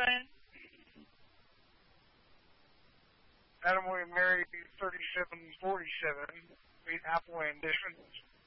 saying? Adam William Mary 3747. Beat Apple and Dishman.